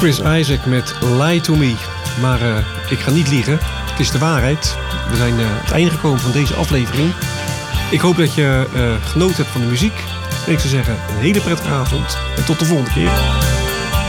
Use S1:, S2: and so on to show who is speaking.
S1: Chris Isaak met Lie to Me. Maar ik ga niet liegen, het is de waarheid. We zijn het einde gekomen van deze aflevering. Ik hoop dat je genoten hebt van de muziek. En ik zou zeggen, een hele prettige avond en tot de volgende keer.